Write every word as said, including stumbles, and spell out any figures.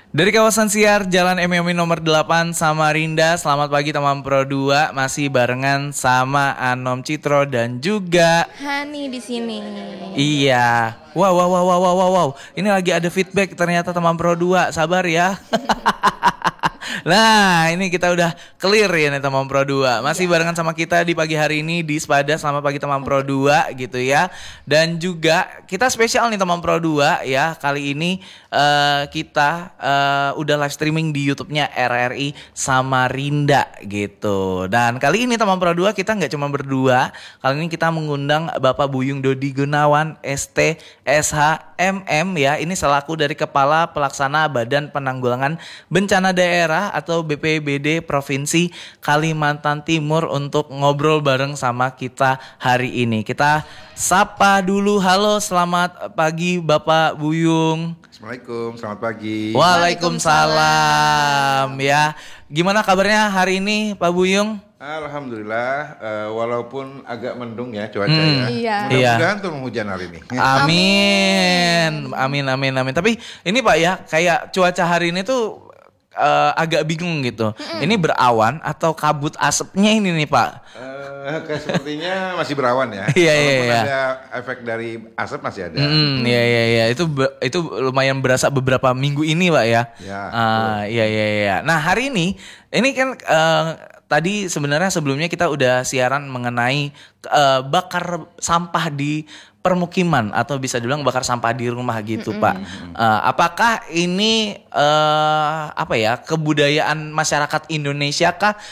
Dari kawasan Siar, Jalan M M I nomor delapan, Samarinda. Selamat pagi teman Pro dua, masih barengan sama Anom Citro dan juga Hani di sini. Iya. Wow, wow, wow, wow, wow, wow. Ini lagi ada feedback ternyata teman Pro dua. Sabar ya. Nah, ini kita udah clear ya nih teman Pro dua. Masih ya. Barengan sama kita di pagi hari ini di Spada. Selamat pagi teman Pro dua gitu ya. Dan juga kita spesial nih teman Pro dua ya. Kali ini uh, kita uh, udah live streaming di YouTube-nya R R I Samarinda gitu. Dan kali ini teman Pro dua kita nggak cuma berdua. Kali ini kita mengundang Bapak Buyung Dodi Gunawan S T S H M M ya. Ini selaku dari Kepala Pelaksana Badan Penanggulangan Bencana Daerah atau B P B D Provinsi Kalimantan Timur untuk ngobrol bareng sama kita hari ini. Kita sapa dulu. Halo, selamat pagi Bapak Buyung. Assalamualaikum, selamat pagi. Waalaikumsalam. Ya, gimana kabarnya hari ini Pak Buyung? Alhamdulillah, uh, walaupun agak mendung ya cuaca Hmm, ya. Iya. Mudah-mudahan turun hujan hari ini. Amin. Amin, amin, amin. Tapi ini Pak ya, kayak cuaca hari ini tuh uh, agak bingung gitu. Mm-mm. Ini berawan atau kabut asapnya ini nih Pak? Uh, kayak sepertinya masih berawan ya. Iya, iya, Walaupun iya. ada efek dari asap masih ada. Hmm, iya, iya, iya. Itu be- itu lumayan berasa beberapa minggu ini Pak ya. Ya. Uh, iya, iya, iya. Nah hari ini, ini kan uh, tadi sebenarnya sebelumnya kita udah siaran mengenai uh, bakar sampah di permukiman atau bisa dibilang bakar sampah di rumah gitu mm-hmm. Pak. Uh, apakah ini uh, apa ya kebudayaan masyarakat Indonesia kah